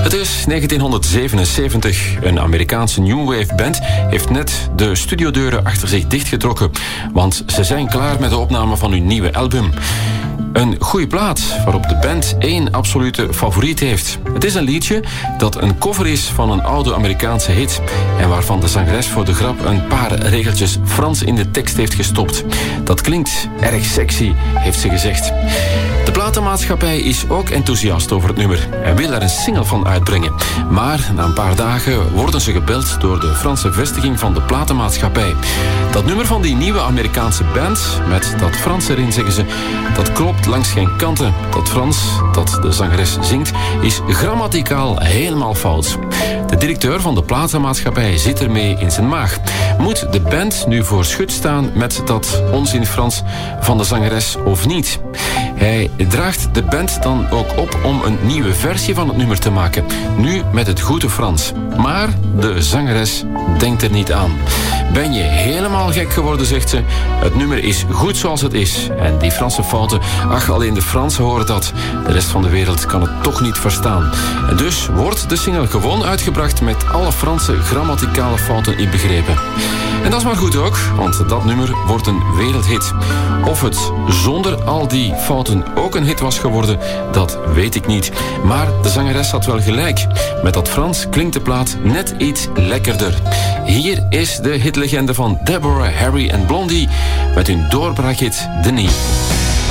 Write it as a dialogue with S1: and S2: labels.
S1: Het is 1977. Een Amerikaanse New Wave band heeft net de studiodeuren achter zich dichtgetrokken, want ze zijn klaar met de opname van hun nieuwe album. Een goede plaat waarop de band 1 absolute favoriet heeft. Het is een liedje dat een cover is van een oude Amerikaanse hit en waarvan de zangeres voor de grap een paar regeltjes Frans in de tekst heeft gestopt. Dat klinkt erg sexy, heeft ze gezegd. De platenmaatschappij is ook enthousiast over het nummer en wil er een single van uitbrengen. Maar na een paar dagen worden ze gebeld door de Franse vestiging van de platenmaatschappij. Dat nummer van die nieuwe Amerikaanse band, met dat Frans erin, zeggen ze, dat klopt langs geen kanten. Dat Frans dat de zangeres zingt is grammaticaal helemaal fout. De directeur van de platenmaatschappij zit ermee in zijn maag. Moet de band nu voor schut staan met dat onzin Frans van de zangeres of niet? Hij draagt de band dan ook op om een nieuwe versie van het nummer te maken. Nu met het goede Frans. Maar de zangeres denkt er niet aan. Ben je helemaal gek geworden, zegt ze. Het nummer is goed zoals het is. En die Franse fouten, ach, alleen de Fransen horen dat. De rest van de wereld kan het toch niet verstaan. En dus wordt de single gewoon uitgebracht met alle Franse grammaticale fouten inbegrepen. En dat is maar goed ook, want dat nummer wordt een wereldhit. Of het zonder al die fouten ook een hit was geworden, dat weet ik niet. Maar de zangeres had wel gelijk. Met dat Frans klinkt de plaat net iets lekkerder. Hier is de hitlegende van Deborah, Harry en Blondie met hun doorbraakhit Denis.